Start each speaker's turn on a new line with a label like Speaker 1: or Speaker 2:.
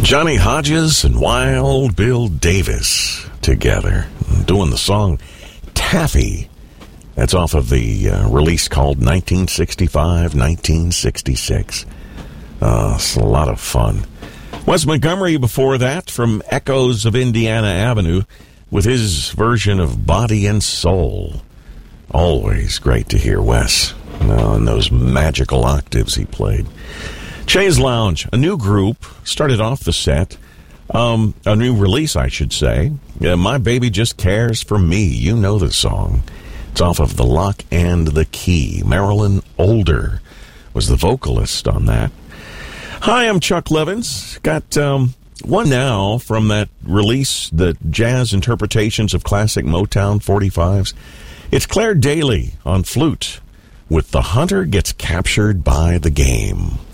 Speaker 1: Johnny Hodges and Wild Bill Davis together doing the song Taffy. That's off of the release called 1965-1966. It's a lot of fun. Wes Montgomery before that from Echoes of Indiana Avenue with his version of Body and Soul. Always great to hear Wes and those magical octaves he played. Chaise Lounge, a new group, started off the set. A new release, I should say. My Baby Just Cares for Me. You know the song. It's off of The Lock and the Key. Marilyn Older was the vocalist on that. Hi, I'm Chuck Levins. Got one now from that release, the jazz interpretations of classic Motown 45s. It's Claire Daly on flute with The Hunter Gets Captured by the Game.